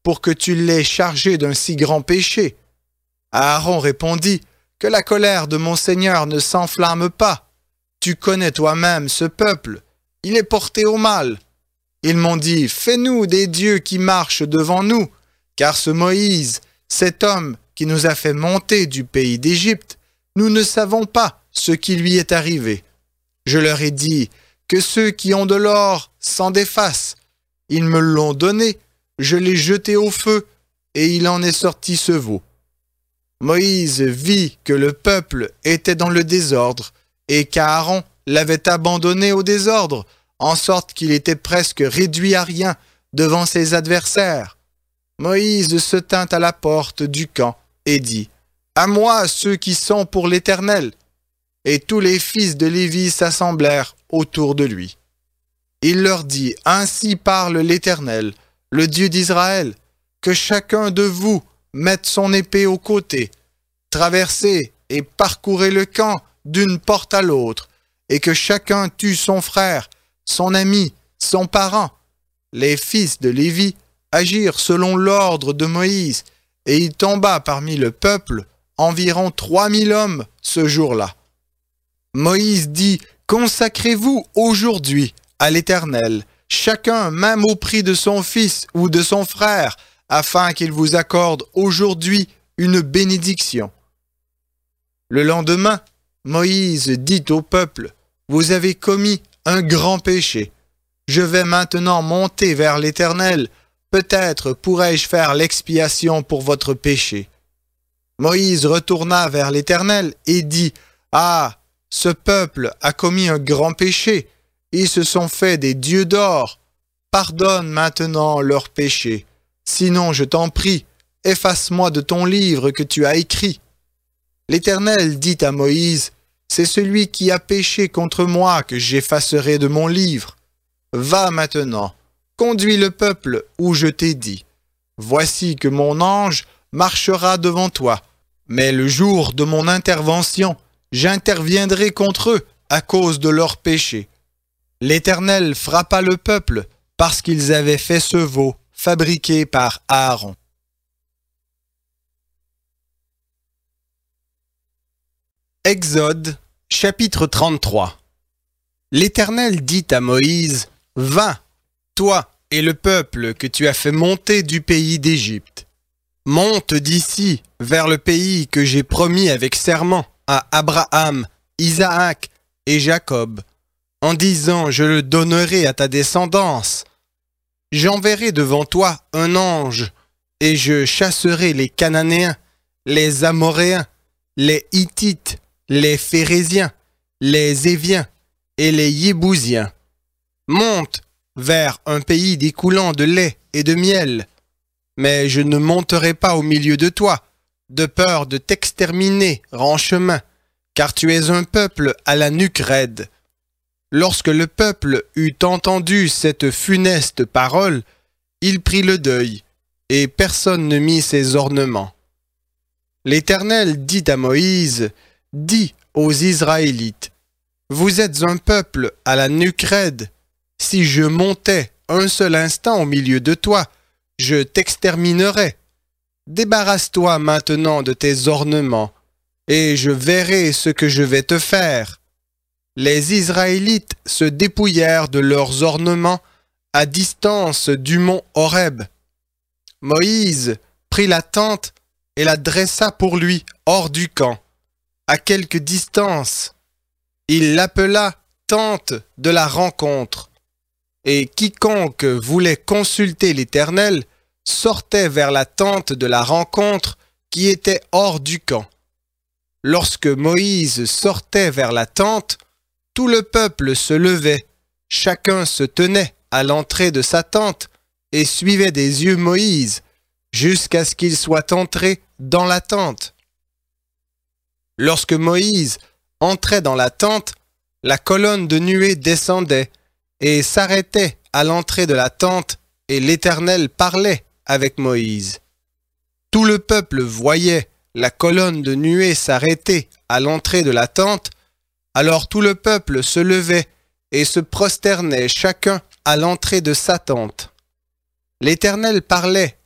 pour que tu l'aies chargé d'un si grand péché? Aaron répondit, que la colère de mon Seigneur ne s'enflamme pas. Tu connais toi-même ce peuple, il est porté au mal. Ils m'ont dit, fais-nous des dieux qui marchent devant nous, car ce Moïse, cet homme qui nous a fait monter du pays d'Égypte, nous ne savons pas ce qui lui est arrivé. Je leur ai dit, que ceux qui ont de l'or s'en défassent. Ils me l'ont donné, je l'ai jeté au feu, et il en est sorti ce veau. Moïse vit que le peuple était dans le désordre, et qu'Aaron l'avait abandonné au désordre, en sorte qu'il était presque réduit à rien devant ses adversaires. Moïse se tint à la porte du camp et dit, « À moi ceux qui sont pour l'Éternel !» Et tous les fils de Lévi s'assemblèrent autour de lui. Il leur dit, « Ainsi parle l'Éternel, le Dieu d'Israël, que chacun de vous mette son épée au côté, traversez et parcourez le camp d'une porte à l'autre, et que chacun tue son frère, son ami, son parent. » Les fils de Lévi agirent selon l'ordre de Moïse, et il tomba parmi le peuple environ 3000 hommes ce jour-là. Moïse dit, « Consacrez-vous aujourd'hui à l'Éternel, chacun même au prix de son fils ou de son frère, afin qu'il vous accorde aujourd'hui une bénédiction. » Le lendemain, Moïse dit au peuple, « Vous avez commis un grand péché. Je vais maintenant monter vers l'Éternel. Peut-être pourrai-je faire l'expiation pour votre péché. » Moïse retourna vers l'Éternel et dit, « Ah, ce peuple a commis un grand péché. Ils se sont fait des dieux d'or. Pardonne maintenant leurs péchés. Sinon, je t'en prie, efface-moi de ton livre que tu as écrit. » L'Éternel dit à Moïse, « C'est celui qui a péché contre moi que j'effacerai de mon livre. Va maintenant, conduis le peuple où je t'ai dit. Voici que mon ange marchera devant toi, mais le jour de mon intervention, j'interviendrai contre eux à cause de leurs péchés. » L'Éternel frappa le peuple parce qu'ils avaient fait ce veau fabriqué par Aaron. Exode, chapitre 33. L'Éternel dit à Moïse, « Va, toi et le peuple que tu as fait monter du pays d'Égypte. Monte d'ici vers le pays que j'ai promis avec serment à Abraham, Isaac et Jacob, en disant, je le donnerai à ta descendance. J'enverrai devant toi un ange, et je chasserai les Cananéens, les Amoréens, les Hittites, les Phéréziens, les Éviens et les Yébousiens. Monte vers un pays découlant de lait et de miel. Mais je ne monterai pas au milieu de toi, de peur de t'exterminer en chemin, car tu es un peuple à la nuque raide. » Lorsque le peuple eut entendu cette funeste parole, il prit le deuil, et personne ne mit ses ornements. L'Éternel dit à Moïse, « Dis aux Israélites, vous êtes un peuple à la nuque raide. Si je montais un seul instant au milieu de toi, je t'exterminerais. Débarrasse-toi maintenant de tes ornements, et je verrai ce que je vais te faire. » Les Israélites se dépouillèrent de leurs ornements à distance du mont Horeb. Moïse prit la tente et la dressa pour lui hors du camp, à quelque distance. Il l'appela tente de la rencontre. Et quiconque voulait consulter l'Éternel sortait vers la tente de la rencontre qui était hors du camp. Lorsque Moïse sortait vers la tente, tout le peuple se levait, chacun se tenait à l'entrée de sa tente et suivait des yeux Moïse, jusqu'à ce qu'il soit entré dans la tente. Lorsque Moïse entrait dans la tente, la colonne de nuée descendait et s'arrêtait à l'entrée de la tente, et l'Éternel parlait avec Moïse. Tout le peuple voyait la colonne de nuée s'arrêter à l'entrée de la tente. Alors tout le peuple se levait et se prosternait chacun à l'entrée de sa tente. L'Éternel parlait